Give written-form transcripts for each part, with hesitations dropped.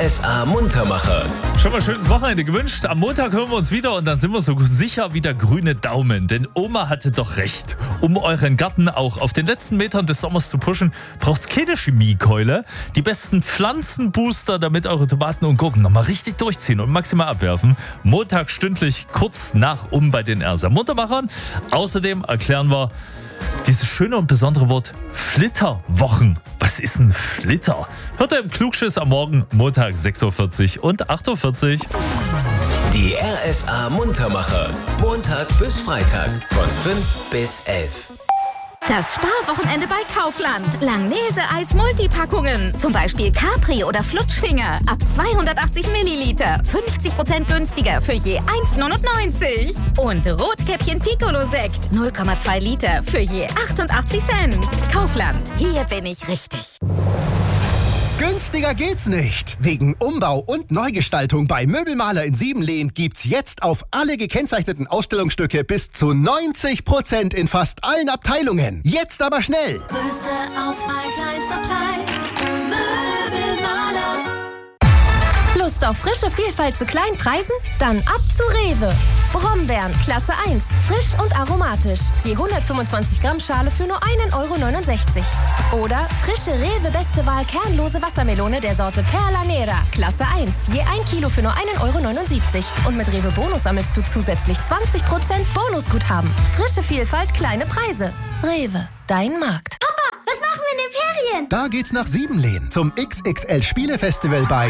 RSA Muntermacher. Schon mal schönes Wochenende gewünscht. Am Montag hören wir uns wieder und dann sind wir so sicher wie der grüne Daumen. Denn Oma hatte doch recht. Um euren Garten auch auf den letzten Metern des Sommers zu pushen, braucht's keine Chemiekeule. Die besten Pflanzenbooster, damit eure Tomaten und Gurken nochmal richtig durchziehen und maximal abwerfen. Montag stündlich kurz nach bei den RSA Muntermachern. Außerdem erklären wir dieses schöne und besondere Wort Flitterwochen. Was ist ein Flitter? Hört ihr im Klugschiss am Morgen, Montag 6.40 Uhr und 8.40 Uhr. Die RSA Muntermacher. Montag bis Freitag von 5 bis 11. Das Sparwochenende bei Kaufland. Langnese-Eis Multipackungen. Zum Beispiel Capri oder Flutschfinger. Ab 280 Milliliter. 50% günstiger für je 1,99. Und Rotkäppchen Piccolo-Sekt. 0,2 Liter für je 88 Cent. Kaufland. Hier bin ich richtig. Günstiger geht's nicht. Wegen Umbau und Neugestaltung bei Möbelmaler in Siebenlehn gibt's jetzt auf alle gekennzeichneten Ausstellungsstücke bis zu 90% in fast allen Abteilungen. Jetzt aber schnell! Größte Auswahl, kleinster Preis. Möbelmaler. Lust auf frische Vielfalt zu kleinen Preisen? Dann ab zu Rewe. Brombeeren, Klasse 1, frisch und aromatisch. Je 125 Gramm Schale für nur 1,69 €. Oder frische Rewe Beste Wahl kernlose Wassermelone der Sorte Perla Nera, Klasse 1, je 1 Kilo für nur 1,79 €. Und mit Rewe Bonus sammelst du zusätzlich 20% Bonusguthaben. Frische Vielfalt, kleine Preise. Rewe, dein Markt. Papa, was machen wir in den Ferien? Da geht's nach Siebenlehn zum XXL Spielefestival bei...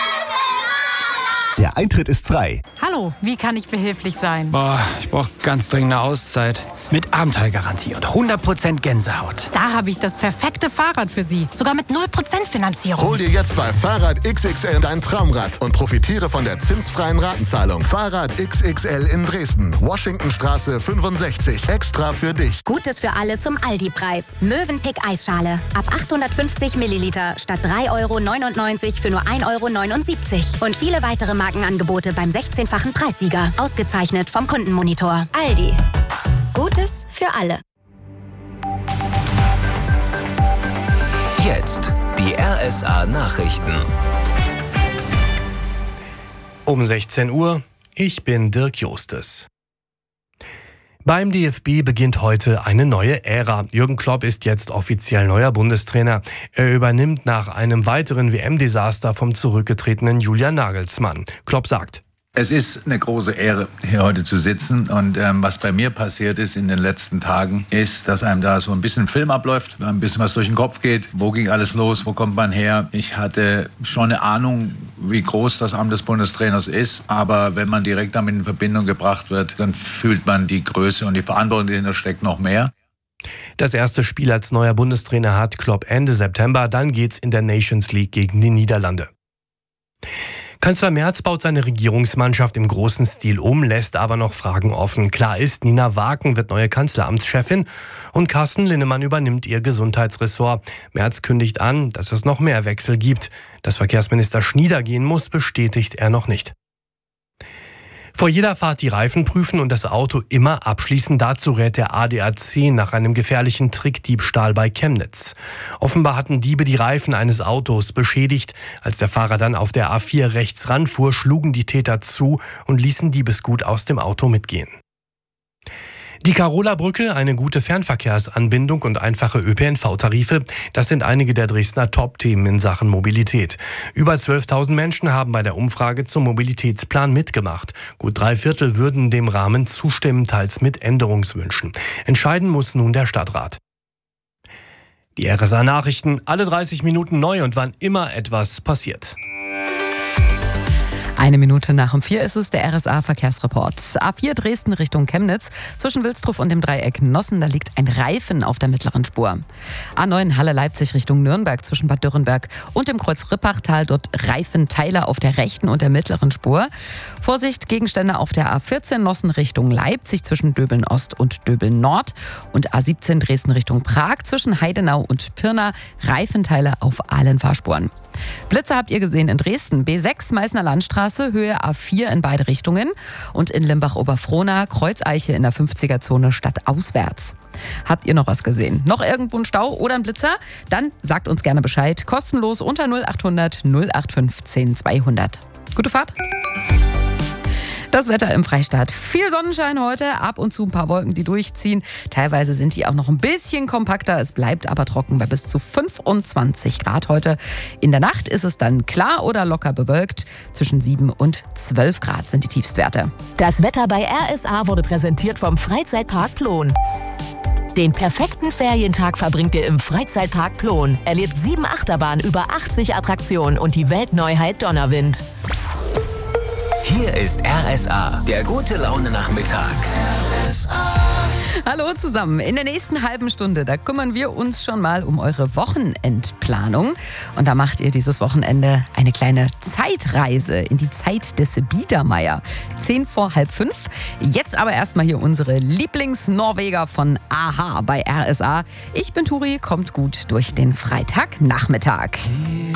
Der Eintritt ist frei. Hallo, wie kann ich behilflich sein? Ich brauche ganz dringend eine Auszeit. Mit Abenteuergarantie und 100% Gänsehaut. Da habe ich das perfekte Fahrrad für Sie. Sogar mit 0% Finanzierung. Hol dir jetzt bei Fahrrad XXL dein Traumrad und profitiere von der zinsfreien Ratenzahlung. Fahrrad XXL in Dresden. Washingtonstraße 65. Extra für dich. Gutes für alle zum Aldi-Preis. Mövenpick Eisschale. Ab 850 Milliliter statt 3,99 € für nur 1,79 €. Und viele weitere Markenangebote beim 16-fachen Preissieger. Ausgezeichnet vom Kundenmonitor. Aldi. Gutes für alle. Jetzt die RSA Nachrichten. Um 16 Uhr, ich bin Dirk Jostes. Beim DFB beginnt heute eine neue Ära. Jürgen Klopp ist jetzt offiziell neuer Bundestrainer. Er übernimmt nach einem weiteren WM-Desaster vom zurückgetretenen Julian Nagelsmann. Klopp sagt: Es ist eine große Ehre, hier heute zu sitzen. Und was bei mir passiert ist in den letzten Tagen, ist, dass einem da so ein bisschen Film abläuft, ein bisschen was durch den Kopf geht. Wo ging alles los? Wo kommt man her? Ich hatte schon eine Ahnung, wie groß das Amt des Bundestrainers ist. Aber wenn man direkt damit in Verbindung gebracht wird, dann fühlt man die Größe und die Verantwortung, die dahinter steckt, noch mehr. Das erste Spiel als neuer Bundestrainer hat Klopp Ende September. Dann geht's in der Nations League gegen die Niederlande. Kanzler Merz baut seine Regierungsmannschaft im großen Stil um, lässt aber noch Fragen offen. Klar ist, Nina Waken wird neue Kanzleramtschefin und Carsten Linnemann übernimmt ihr Gesundheitsressort. Merz kündigt an, dass es noch mehr Wechsel gibt. Dass Verkehrsminister Schnieder gehen muss, bestätigt er noch nicht. Vor jeder Fahrt die Reifen prüfen und das Auto immer abschließen. Dazu rät der ADAC nach einem gefährlichen Trickdiebstahl bei Chemnitz. Offenbar hatten Diebe die Reifen eines Autos beschädigt. Als der Fahrer dann auf der A4 rechts ranfuhr, schlugen die Täter zu und ließen Diebesgut aus dem Auto mitgehen. Die Karola-Brücke, eine gute Fernverkehrsanbindung und einfache ÖPNV-Tarife, das sind einige der Dresdner Top-Themen in Sachen Mobilität. Über 12.000 Menschen haben bei der Umfrage zum Mobilitätsplan mitgemacht. Gut 3/4 würden dem Rahmen zustimmen, teils mit Änderungswünschen. Entscheiden muss nun der Stadtrat. Die RSA Nachrichten, alle 30 Minuten neu und wann immer etwas passiert. 1 Minute nach um 4 ist es, der RSA-Verkehrsreport. A4 Dresden Richtung Chemnitz. Zwischen Wilsdruf und dem Dreieck Nossen, da liegt ein Reifen auf der mittleren Spur. A9 Halle-Leipzig Richtung Nürnberg zwischen Bad Dürrenberg und dem Kreuz Rippachtal. Dort Reifenteile auf der rechten und der mittleren Spur. Vorsicht, Gegenstände auf der A14 Nossen Richtung Leipzig zwischen Döbeln Ost und Döbeln Nord. Und A17 Dresden Richtung Prag zwischen Heidenau und Pirna. Reifenteile auf allen Fahrspuren. Blitze habt ihr gesehen in Dresden. B6 Meißner Landstraße, Höhe A4 in beide Richtungen. Und in Limbach-Oberfrohna, Kreuzeiche in der 50er-Zone stadtauswärts. Habt ihr noch was gesehen? Noch irgendwo ein Stau oder ein Blitzer? Dann sagt uns gerne Bescheid. Kostenlos unter 0800 0815 200. Gute Fahrt. Das Wetter im Freistaat. Viel Sonnenschein heute, ab und zu ein paar Wolken, die durchziehen. Teilweise sind die auch noch ein bisschen kompakter. Es bleibt aber trocken bei bis zu 25 Grad heute. In der Nacht ist es dann klar oder locker bewölkt. Zwischen 7 und 12 Grad sind die Tiefstwerte. Das Wetter bei RSA wurde präsentiert vom Freizeitpark Plon. Den perfekten Ferientag verbringt ihr im Freizeitpark Plon. Erlebt 7 Achterbahnen, über 80 Attraktionen und die Weltneuheit Donnerwind. Hier ist RSA, der gute Laune-Nachmittag. Hallo zusammen. In der nächsten halben Stunde, da kümmern wir uns schon mal um eure Wochenendplanung. Und da macht ihr dieses Wochenende eine kleine Zeitreise in die Zeit des Biedermeier. 5:10. Jetzt aber erstmal hier unsere Lieblings-Norweger von AHA bei RSA. Ich bin Turi, kommt gut durch den Freitagnachmittag.